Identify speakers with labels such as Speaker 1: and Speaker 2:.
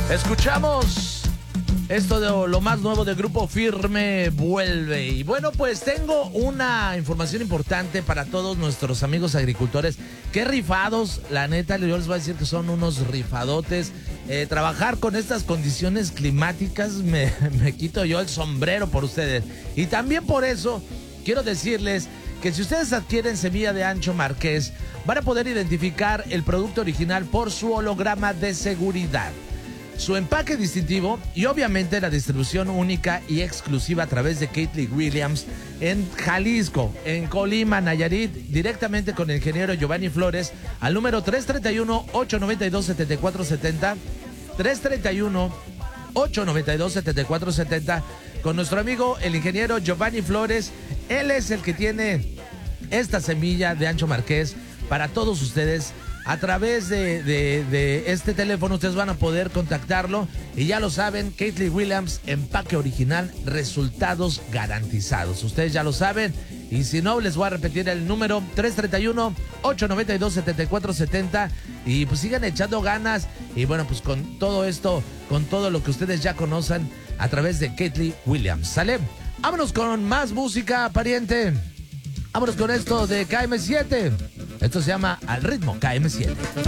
Speaker 1: Escuchamos esto de lo más nuevo del Grupo Firme vuelve. Y bueno, pues tengo una información importante para todos nuestros amigos agricultores. Qué rifados, la neta, yo les voy a decir que son unos rifadotes. Trabajar con estas condiciones climáticas me quito yo el sombrero por ustedes. Y también por eso quiero decirles que si ustedes adquieren semilla de ancho marqués, van a poder identificar el producto original por su holograma de seguridad, su empaque distintivo y obviamente la distribución única y exclusiva a través de Keithley Williams en Jalisco, en Colima, Nayarit, directamente con el ingeniero Giovanni Flores al número 331-892-7470, 331-892-7470, con nuestro amigo el ingeniero Giovanni Flores. Él es el que tiene esta semilla de ancho marqués para todos ustedes. A través de este teléfono ustedes van a poder contactarlo y ya lo saben, Keithley Williams, empaque original, resultados garantizados. Ustedes ya lo saben y si no, les voy a repetir el número 331-892-7470 y pues sigan echando ganas y bueno, pues con todo esto, con todo lo que ustedes ya conocen a través de Keithley Williams. ¿Sale? Vámonos con más música, pariente. Vámonos con esto de KM7. Esto se llama Al Ritmo KM7.